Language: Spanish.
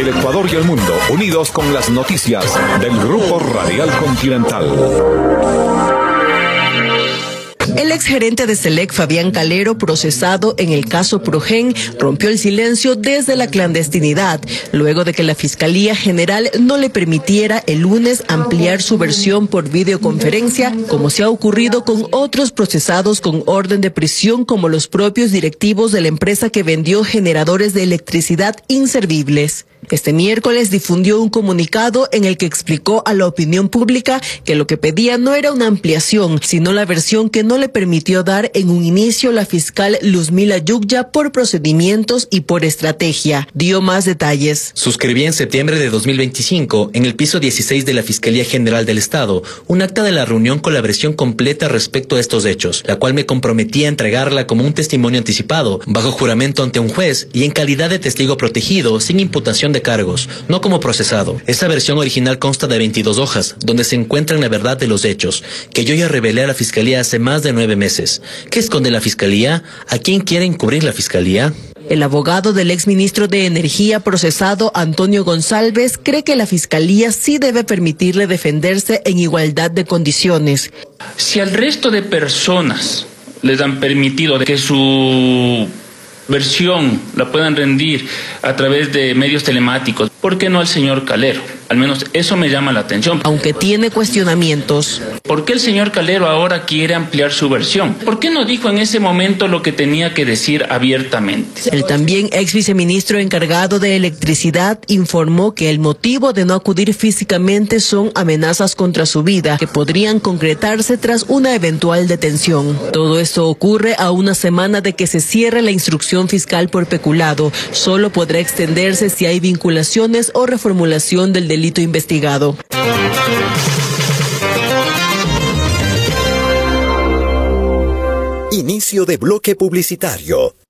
El Ecuador y el mundo, unidos con las noticias del Grupo Radial Continental. El exgerente de SELEC, Fabián Calero, procesado en el caso Progen, rompió el silencio desde la clandestinidad, luego de que la Fiscalía General no le permitiera el lunes ampliar su versión por videoconferencia, como se ha ocurrido con otros procesados con orden de prisión, como los propios directivos de la empresa que vendió generadores de electricidad inservibles. Este miércoles difundió un comunicado en el que explicó a la opinión pública que lo que pedía no era una ampliación, sino la versión que no le permitió dar en un inicio la fiscal Luzmila Yugya por procedimientos y por estrategia. Dio más detalles. Suscribí en septiembre de 2025, en el piso 16 de la Fiscalía General del Estado, un acta de la reunión con la versión completa respecto a estos hechos, la cual me comprometí a entregarla como un testimonio anticipado, bajo juramento ante un juez y en calidad de testigo protegido, sin imputación de cargos, no como procesado. Esta versión original consta de 22 hojas, donde se encuentran la verdad de los hechos, que yo ya revelé a la Fiscalía hace más de 9 meses. ¿Qué esconde la Fiscalía? ¿A quién quiere encubrir la Fiscalía? El abogado del exministro de Energía procesado, Antonio González, cree que la Fiscalía sí debe permitirle defenderse en igualdad de condiciones. Si al resto de personas les han permitido que su versión la puedan rendir a través de medios telemáticos, ¿por qué no al señor Calero? Al menos eso me llama la atención. Aunque tiene cuestionamientos. ¿Por qué el señor Calero ahora quiere ampliar su versión? ¿Por qué no dijo en ese momento lo que tenía que decir abiertamente? El también ex viceministro encargado de electricidad informó que el motivo de no acudir físicamente son amenazas contra su vida, que podrían concretarse tras una eventual detención. Todo esto ocurre a una semana de que se cierre la instrucción fiscal por peculado. Solo podrá extenderse si hay vinculaciones o reformulación del delito investigado. Inicio de bloque publicitario.